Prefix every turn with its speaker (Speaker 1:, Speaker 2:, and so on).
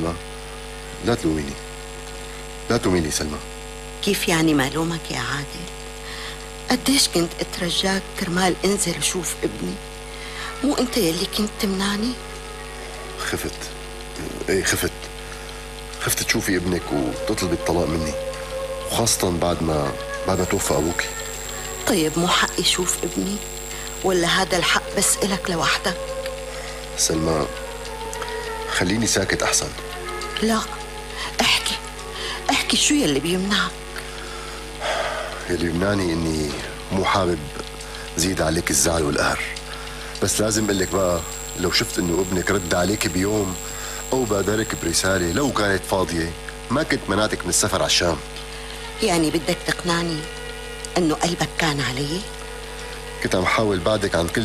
Speaker 1: سلمى، لا تلوميني، لا تلوميني سلمى.
Speaker 2: كيف يعني ما لومك يا عادل؟ قديش كنت اترجاك كرمال انزل وشوف ابني، مو انت يلي كنت تمنعني؟
Speaker 1: خفت، ايه خفت تشوفي ابنك وتطلبي الطلاق مني، وخاصة بعد ما توفى ابوكي.
Speaker 2: طيب مو حقي شوف ابني، ولا هذا الحق بس إلك لوحدك؟
Speaker 1: سلمى خليني ساكت احسن.
Speaker 2: لا، احكي شو يلي بيمنعك؟
Speaker 1: يلي يمنعني اني مو حابب زيد عليك الزعل والقهر، بس لازم اقول لك بقى، لو شفت انه ابنك رد عليك بيوم او بادرك برسالة لو كانت فاضية، ما كنت منعتك من السفر على الشام.
Speaker 2: يعني بدك تقنعني انه قلبك كان علي؟
Speaker 1: كنت عم حاول بعدك عن كل